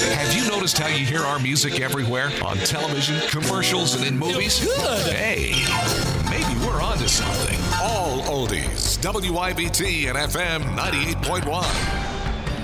Have you noticed how you hear our music everywhere? On television, commercials, and in movies? Good. Hey, maybe we're onto something. All oldies. WIBT and FM 98.1.